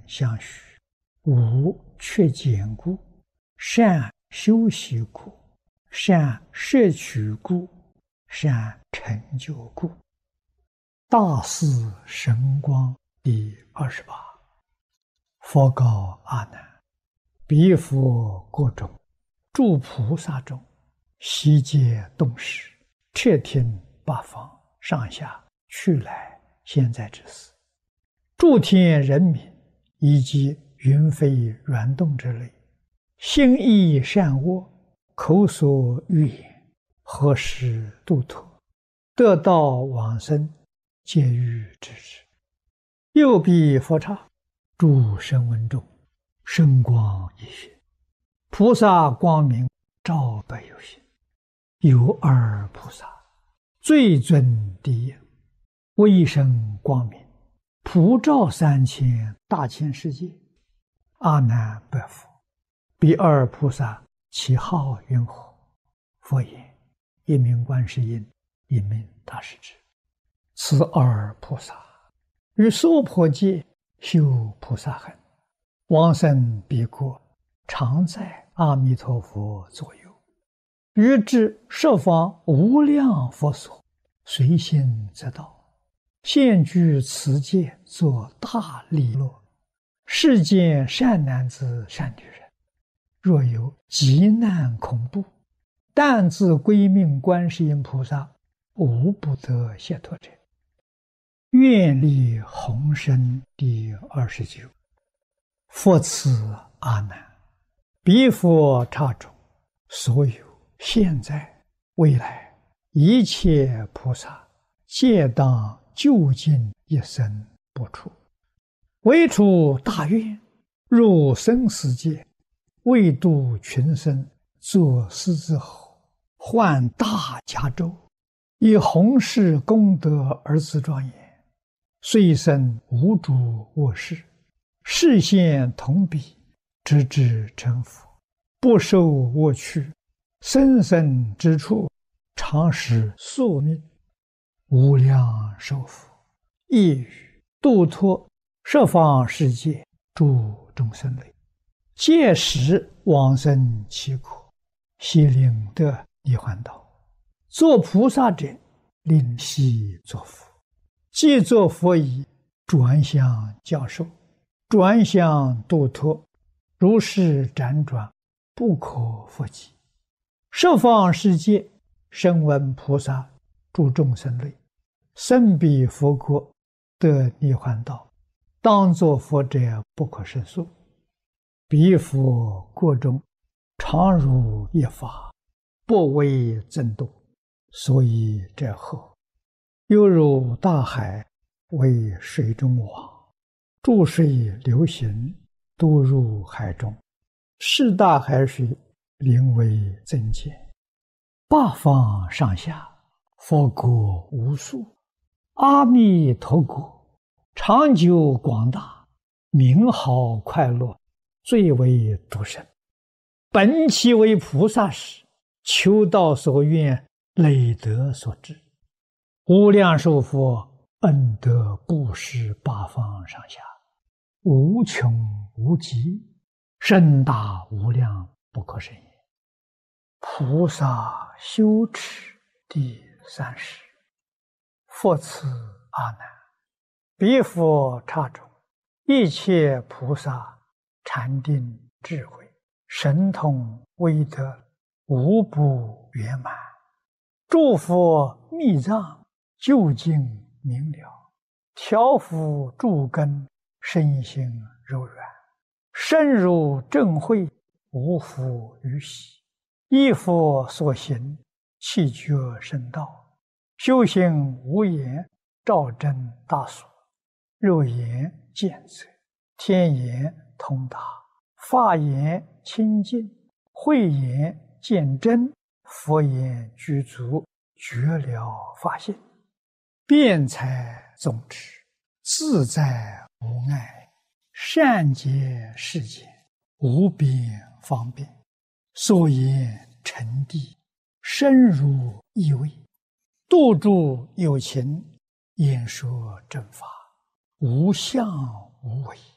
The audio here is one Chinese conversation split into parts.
相续，无缺减故，善修习故，善摄取故，善成就故。大士神光第28。佛告阿难：彼佛国中，诸菩萨中，悉皆动识，彻听八方上下去来现在之事，诸天人民以及云飞软动之类，心意善恶，口所欲言，何时度脱，得道往生，皆欲知之。右彼佛刹，诸声闻中，圣光一现，菩萨光明照百有心。有二菩萨，最尊第一，威声光明，普照3000大千世界。阿难白佛：彼二菩萨其号云何？佛言：一名观世音，一名大势至。此二菩萨于娑婆界修菩萨行，往生彼国，常在阿弥陀佛左右，于至十方无量佛所，随心则到，现居此界，作大利乐。世间善男子善女人，若有急难恐怖，但自归命观世音菩萨，无不得解脱者。愿力宏深第29。佛赐阿难：彼佛刹中，所有现在未来一切菩萨，皆当究竟一生不出，唯出大愿，入生死界，为度群生，作狮子吼，换大迦州，以弘誓功德而自庄严。虽生无诸恶事，示现同彼，直至成佛，不受恶趣，生生之处，常使宿命，无量寿福，亦于度脱十方世界诸众生类，届时往生其国，悉令得涅槃道。作菩萨者，令悉作佛。既作佛已，转向教授，转向度脱，如是辗转，不可复计。十方世界声闻菩萨诸众生类，生彼佛国，得涅槃道，当作佛者不可胜数。彼佛国中，常如一法，不为增度，所以者后，犹如大海，为水中网，注水流行，都入海中，是大海水，灵为增减。八方上下，佛国无数，阿弥陀国长久广大，名好快乐，最为独生。本其为菩萨时，求道所愿，累德所致，无量寿佛恩德布施八方上下，无穷无极，深大无量，不可胜也。菩萨修持第30。佛赐阿难：彼佛刹中，一切菩萨禅定智慧，神通威德，无不圆满。诸佛密藏，究竟明了，调伏诸根，身心柔软，深入正慧，无复于喜。依佛所行，气觉圣道，修行无言，照真大所，肉眼见则，天眼通达，法眼清净，慧眼见真，佛眼具足，觉了法性，辩才总持，自在无碍，善解世间，无边方便，所言成谛，深入意味，度诸有情，演说正法，无相无为，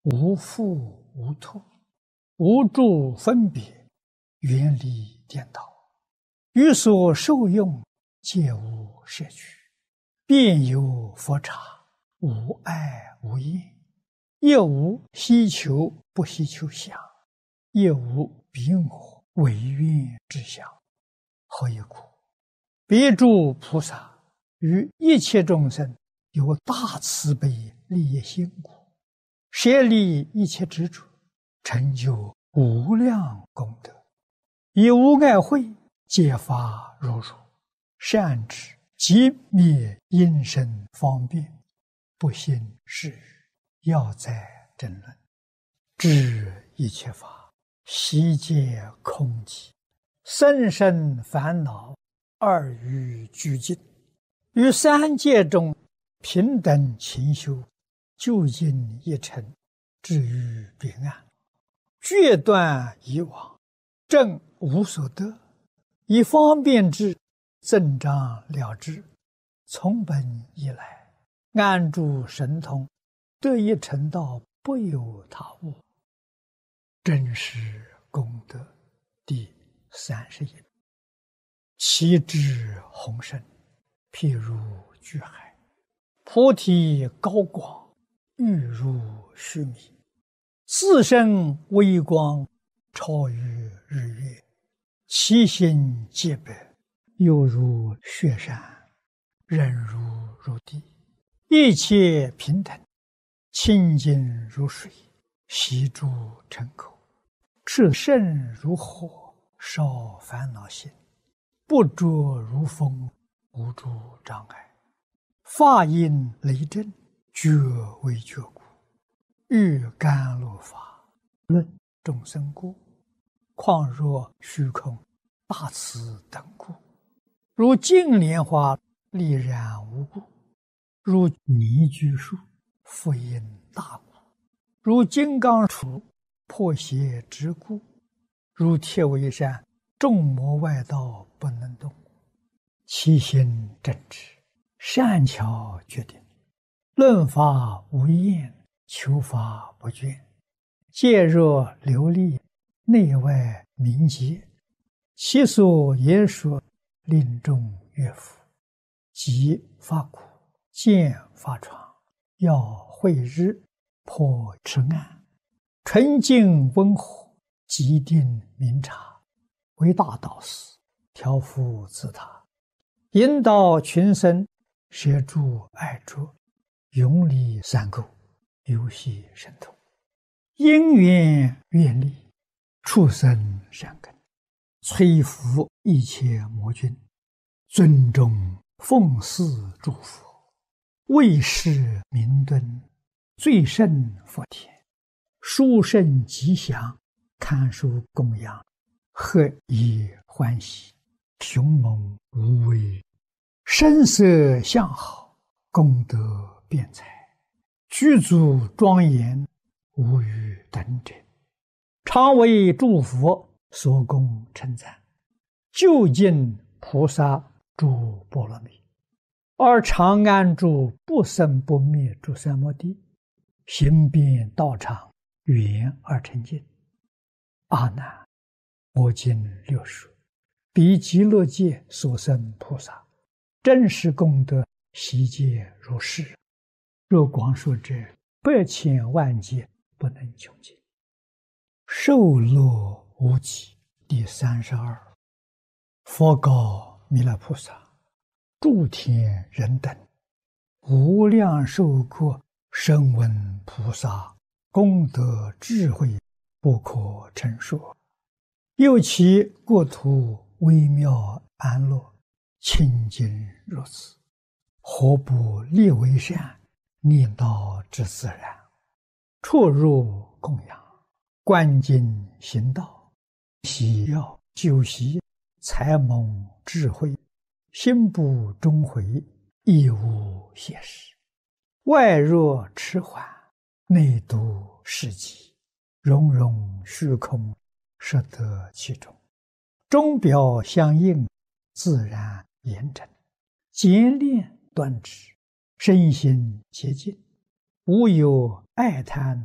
无复无脱，无住分别，远离颠倒，于所受用皆无摄取，遍有佛刹，无爱无厌，也无希求不希求想，也无彼我唯愿之想。何以故？别诸菩萨于一切众生有大慈悲利益心故，舍离一切执着，成就无量功德，以无碍慧揭发如如，善知即灭因身方便，不信是语，要在争论，知一切法悉皆空寂，甚深烦恼二欲俱尽，于三界中平等勤修，究竟一尘，至于彼岸，决断以往，正无所得，以方便之，增长了之，从本以来，安住神通，得以成道，不由他物。真实功德第31。其智宏深，譬如巨海，菩提高广，欲如须弥，自身微光，超于日月，其心洁白，犹如雪山，忍如地，一切平等，清净如水，悉诸尘口，炽盛如火，烧烦恼心，不着如风，无诸障碍，法音雷震，觉为觉故，欲甘露法，论众生故，况若虚空大慈等故，如净莲花丽然无故，如泥居树复因大故，如金刚杵破邪之故，如铁围山众魔外道不能动，其心正直，善巧决定，论法无厌，求法不倦，戒若流利，内外明洁，其所言说，令众悦服，即发苦，见发疮，要慧日，破痴暗，纯净温和，极定明察，为大导师，调伏自他，引导群生，摄诸爱着，永离三垢，游戏神通，因缘愿力，畜生善根，摧伏一切魔君，尊重奉祀诸佛，为世明敦，最胜佛田，殊胜吉祥，堪属供养，何以欢喜，雄猛无畏，声色相好，功德辩才，具足庄严，无与等者，常为诸佛所供称赞，究竟菩萨诸波罗蜜，而常安住不生不灭诸三摩地，行遍道场，圆而成净。阿难，我今六说，彼极乐界所生菩萨，真实功德悉皆如是。若广说者，百千万劫不能穷尽。受乐无极第32。佛告弥勒菩萨：诸天人等，无量寿国声闻菩萨功德智慧不可称说，又其国土微妙安乐，清净如此，何不立为善，念道之自然，出入供养，观经行道，喜要修习，才蒙智慧，心不终回，亦无邪识，外若迟缓，内度世极，融融虚空，摄得其中，钟表相应，自然严整，简练端直，身心洁净，无有爱贪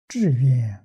志愿